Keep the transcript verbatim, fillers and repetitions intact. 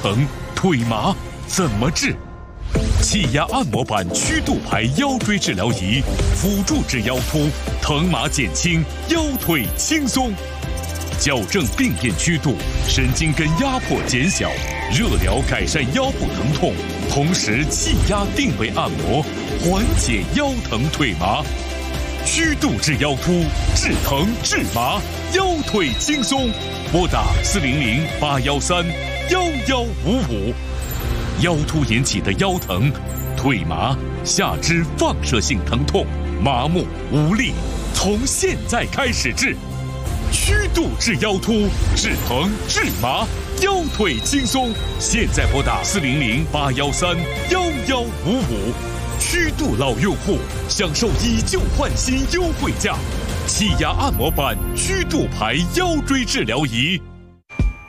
疼、腿麻怎么治？气压按摩板曲度牌腰椎治疗仪，辅助治腰突，疼麻减轻，腰腿轻松。矫正病变曲度，神经根压迫减小，热疗改善腰部疼痛，同时气压定位按摩，缓解腰疼腿麻。曲度治腰突，治疼治麻，腰腿轻松。拨打四零零八幺三幺幺五五。腰突引起的腰疼、腿麻、下肢放射性疼痛、麻木无力，从现在开始治。曲度治腰突，治疼治麻，腰腿轻松。现在拨打四零零八幺三幺幺五五。曲度老用户享受以旧换新优惠价，气压按摩板曲度牌腰椎治疗仪。